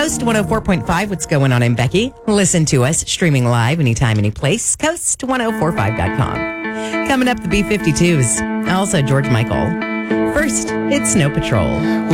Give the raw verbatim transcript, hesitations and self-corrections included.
Coast one oh four point five. What's going on? I'm Becky. Listen to us streaming live anytime, any place. coast ten forty-five dot com. Coming up, the B fifty-twos. Also, George Michael. First, it's Snow Patrol.